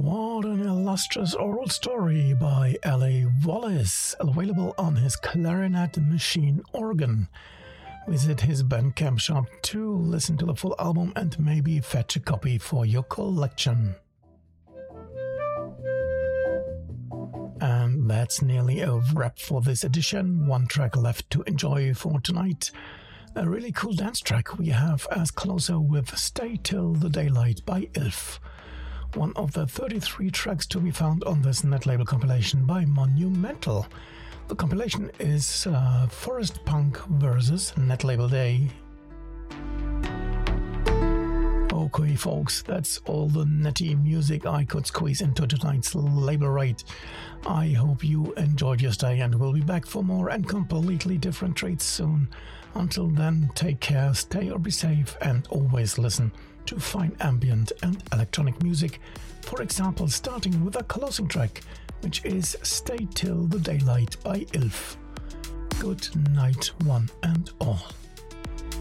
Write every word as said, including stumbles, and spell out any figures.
What an illustrious oral story by L A Wallace, available on his Clarinet Machine organ. Visit his Bandcamp shop to listen to the full album and maybe fetch a copy for your collection. And that's nearly a wrap for this edition. One track left to enjoy for tonight. A really cool dance track we have as closer with Stay Till the Daylight by Ilf. One of the thirty-three tracks to be found on this net label compilation by Monumental. The compilation is uh, Forest Punk versus Net Label Day. Okay, folks, that's all the netty music I could squeeze into tonight's label rate. I hope you enjoyed your stay, and we'll be back for more and completely different treats soon. Until then, take care, stay or be safe, and always listen to fine ambient and electronic music. For example, starting with a closing track, which is Stay Till the Daylight by Ilf. Good night, one and all.